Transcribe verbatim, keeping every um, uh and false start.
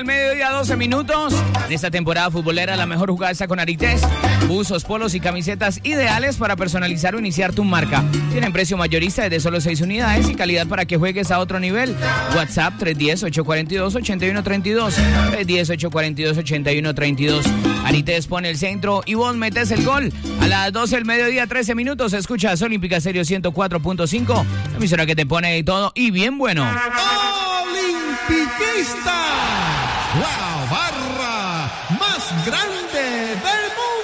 del mediodía, doce minutos. En esta temporada futbolera, la mejor jugada está con Arites. Buzos, polos y camisetas ideales para personalizar o iniciar tu marca. Tienen precio mayorista desde solo seis unidades y calidad para que juegues a otro nivel. WhatsApp tres uno cero, ocho cuatro dos, ocho uno tres dos. tres uno cero, ocho cuatro dos, ocho uno tres dos. Arites pone el centro y vos metes el gol. A las doce del mediodía, trece minutos. Escuchas Olímpica Stereo ciento cuatro punto cinco. La emisora que te pone todo y bien bueno. Olimpiquista.